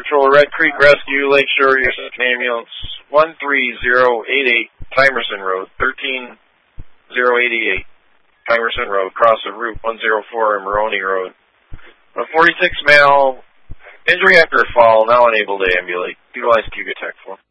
Patrol, Red Creek Rescue, Lakeshore Ambulance, 13088, Timerson Road, 13088, Timerson Road, cross of Route 104 and Maroney Road. A 46 male, injury after a fall, now unable to ambulate. Utilize Cuba Tech 4.